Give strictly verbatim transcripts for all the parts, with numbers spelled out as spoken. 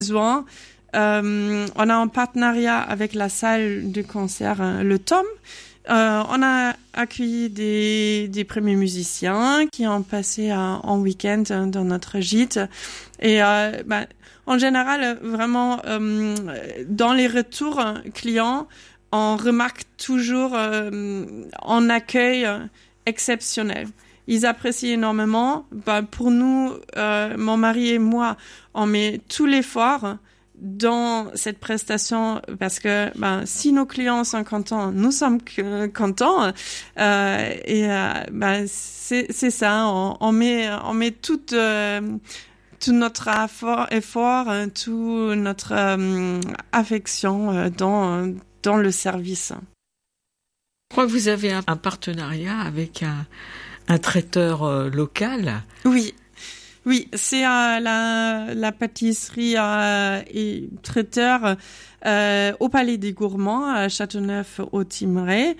besoin. Euh, on a un partenariat avec la salle de concert, euh, le Tom. Euh, on a accueilli des, des premiers musiciens qui ont passé un, un week-end dans notre gîte. Et euh, bah, en général, vraiment, euh, dans les retours clients, on remarque toujours euh, un accueil exceptionnel. Ils apprécient énormément. Bah, pour nous, euh, mon mari et moi, on met tout l'effort dans cette prestation parce que ben, si nos clients sont contents, nous sommes que, contents euh, et euh, ben, c'est, c'est ça, on, on met on met tout euh, tout notre effort, effort toute notre euh, affection dans dans le service. Je crois que vous avez un, un partenariat avec un un traiteur euh, local. Oui. Oui, c'est euh, la, la pâtisserie euh, et traiteur euh, au Palais des Gourmands à Châteauneuf-au-Thymerais,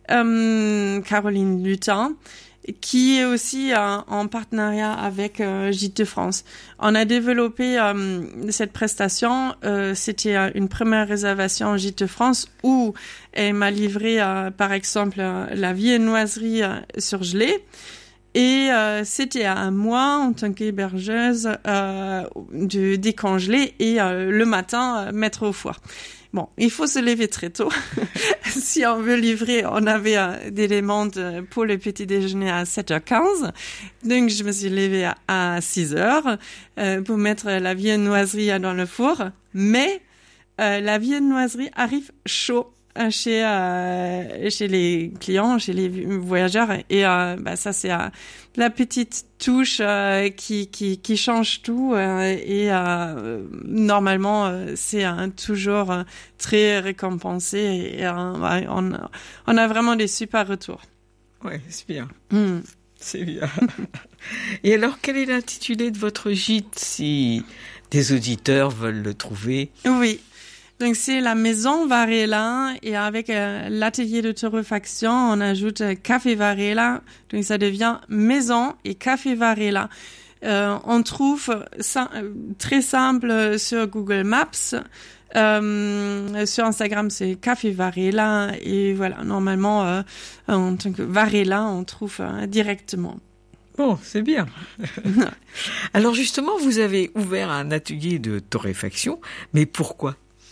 euh, Caroline Lutin, qui est aussi euh, en partenariat avec euh, Gîtes de France. On a développé euh, cette prestation, euh, c'était euh, une première réservation en Gîtes de France où elle m'a livré euh, par exemple euh, la viennoiserie euh, surgelée. Et euh, c'était à moi, en tant qu'hébergeuse, euh, de décongeler et euh, le matin, euh, mettre au four. Bon, il faut se lever très tôt. Si on veut livrer, on avait euh, des demandes pour le petit déjeuner à sept heures quinze. Donc, je me suis levée à, à six heures euh, pour mettre la viennoiserie dans le four. Mais euh, la viennoiserie arrive chaud chez euh, chez les clients, chez les voyageurs et euh, bah ça c'est euh, la petite touche euh, qui qui qui change tout euh, et euh, normalement euh, c'est euh, toujours euh, très récompensé et euh, on on a vraiment des super retours. Ouais, c'est bien. Mm. C'est bien. Et alors quel est l'intitulé de votre gîte si des auditeurs veulent le trouver? Oui. Donc, c'est la maison Varela et avec euh, l'atelier de torréfaction, on ajoute euh, Café Varela. Donc, ça devient maison et Café Varela. Euh, on trouve ça euh, très simple sur Google Maps. Euh, sur Instagram, c'est Café Varela. Et voilà, normalement, euh, en tant que Varela, on trouve euh, directement. Bon, c'est bien. Alors, justement, vous avez ouvert un atelier de torréfaction, mais pourquoi ?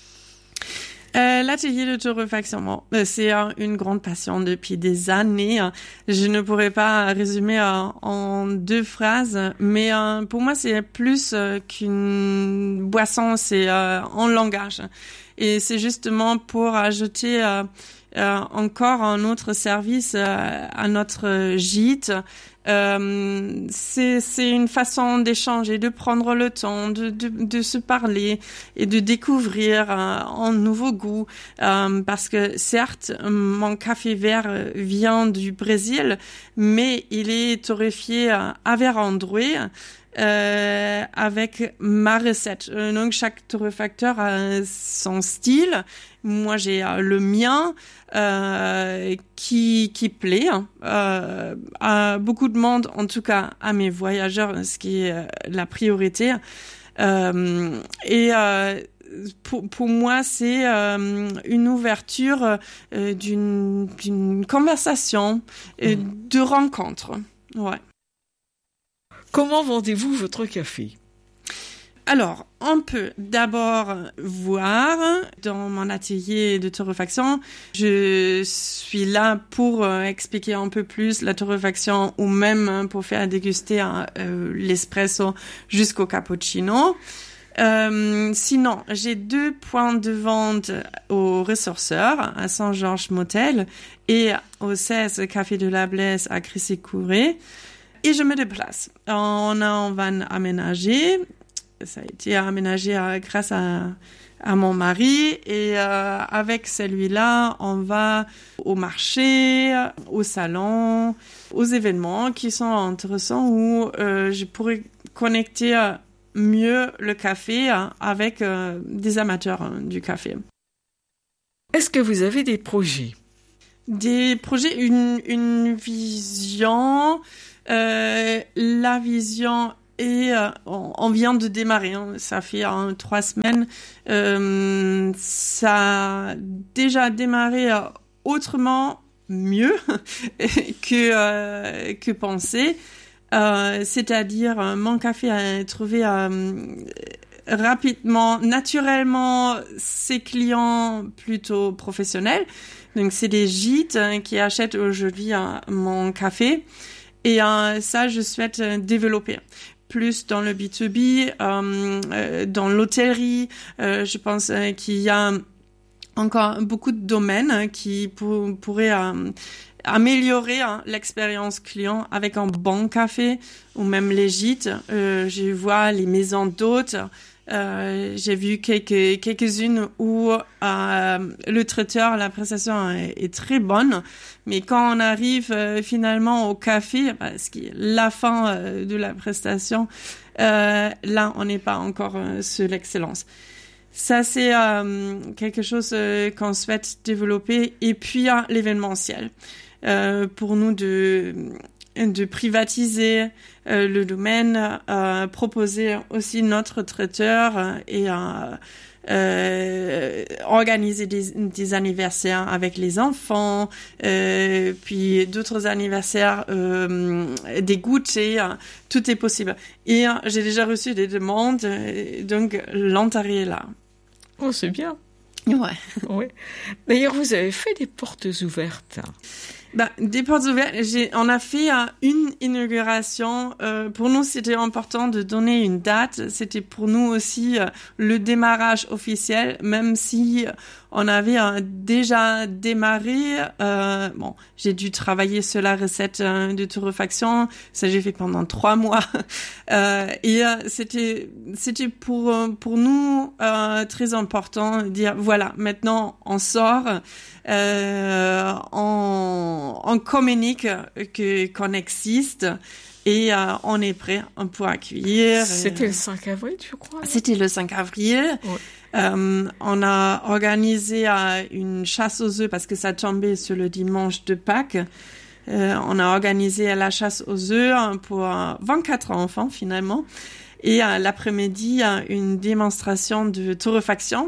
Euh, l'atelier de torréfaction, bon, c'est euh, une grande passion depuis des années. Je ne pourrais pas résumer euh, en deux phrases, mais euh, pour moi, c'est plus euh, qu'une boisson, c'est euh, un langage. Et c'est justement pour ajouter euh, euh, encore un autre service euh, à notre gîte. Euh, c'est, c'est une façon d'échanger, de prendre le temps, de, de, de se parler et de découvrir euh, un nouveau goût. Euh, parce que certes, mon café vert vient du Brésil, mais il est torréfié à Vérandrouet. Euh, avec ma recette. Euh, donc chaque torréfacteur a son style. Moi j'ai euh, le mien euh, qui qui plaît euh, à beaucoup de monde, en tout cas à mes voyageurs, ce qui est euh, la priorité. Euh, et euh, Pour, pour moi, c'est euh, une ouverture euh, d'une, d'une conversation, euh, mmh. de rencontre. Ouais. Comment vendez-vous votre café ? Alors, on peut d'abord voir dans mon atelier de torréfaction. Je suis là pour euh, expliquer un peu plus la torréfaction ou même pour faire déguster euh, l'espresso jusqu'au cappuccino. Euh, sinon, j'ai deux points de vente au Ressourceur à Saint-Georges-Motel et au seize Café de la Blaise à Crissy-Couré. Et je me déplace. On a un van aménagé. Ça a été aménagé euh, grâce à, à mon mari. Et euh, avec celui-là, on va au marché, au salon, aux événements qui sont intéressants où euh, je pourrais connecter euh, mieux le café euh, avec euh, des amateurs euh, du café. Est-ce que vous avez des projets ? Des projets, une, une vision... Euh, la vision et euh, on, on vient de démarrer. Hein. Ça fait hein, trois semaines. Euh, ça a déjà démarré euh, autrement, mieux que euh, que pensé. Euh, c'est-à-dire, euh, mon café a trouvé euh, rapidement, naturellement, ses clients plutôt professionnels. Donc, c'est des gîtes hein, qui achètent aujourd'hui hein, mon café. Et euh, ça, je souhaite euh, développer. Plus dans le B deux B, euh, euh, dans l'hôtellerie. Euh, je pense euh, qu'il y a encore beaucoup de domaines hein, qui pour, pourraient... Euh, améliorer hein, l'expérience client avec un bon café ou même les gîtes. Euh, je vois les maisons d'hôtes. Euh, j'ai vu quelques quelques-unes où euh, le traiteur, la prestation est, est très bonne, mais quand on arrive euh, finalement au café, bah, ce qui est la fin euh, de la prestation, euh, là on n'est pas encore euh, sur l'excellence. Ça, c'est euh, quelque chose euh, qu'on souhaite développer. Et puis, hein, l'événementiel. Euh, pour nous de, de privatiser euh, le domaine, euh, proposer aussi notre traiteur euh, et euh, euh, organiser des, des anniversaires avec les enfants, euh, puis d'autres anniversaires, euh, des goûters, hein, tout est possible. Et euh, j'ai déjà reçu des demandes, euh, donc l'intérêt est là. Oh, c'est bien. Ouais. Ouais. D'ailleurs, vous avez fait des portes ouvertes. Bah, des portes ouvertes, j'ai, on a fait euh, une inauguration. Euh, pour nous, c'était important de donner une date. C'était pour nous aussi euh, le démarrage officiel, même si on avait euh, déjà démarré. Euh, bon, j'ai dû travailler sur la recette euh, de torréfaction. Ça, j'ai fait pendant trois mois. Euh, et euh, c'était, c'était pour pour nous euh, très important de dire voilà, maintenant on sort. Euh, on, on communique que qu'on existe et euh, on est prêt pour accueillir. C'était le cinq avril, je crois. C'était le cinq avril. Ouais. Euh, on a organisé euh, une chasse aux œufs parce que ça tombait sur le dimanche de Pâques. Euh, on a organisé la chasse aux œufs pour euh, vingt-quatre enfants finalement. Et euh, l'après-midi, euh, une démonstration de torréfaction.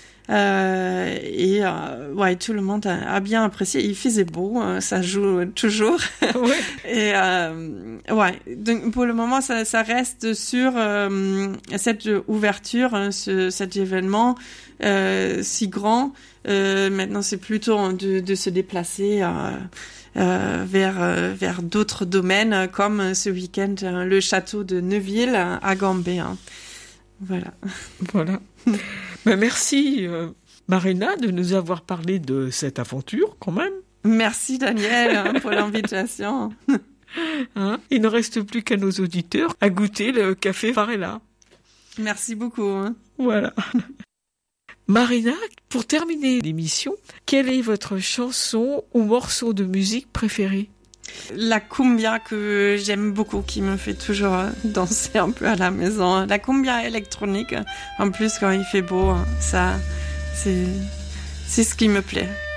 Euh, et euh, ouais, tout le monde a, a bien apprécié. Il faisait beau, euh, ça joue toujours. Ouais. Et euh, ouais, donc pour le moment, ça, ça reste sur euh, cette ouverture, hein, ce, cet événement euh, si grand. Euh, maintenant, c'est plutôt de, de se déplacer. Euh, Euh, vers euh, vers d'autres domaines comme ce week-end euh, le château de Neuville à Gambé. Hein. Voilà. Voilà. Ben merci euh, Marina de nous avoir parlé de cette aventure quand même. Merci Daniel hein, pour l'invitation. Hein, il ne reste plus qu'à nos auditeurs à goûter le café Varela. Merci beaucoup. Hein. Voilà. Marina, pour terminer l'émission, quelle est votre chanson ou morceau de musique préféré ? La cumbia que j'aime beaucoup, qui me fait toujours danser un peu à la maison. La cumbia électronique, en plus quand il fait beau, ça, c'est, c'est ce qui me plaît.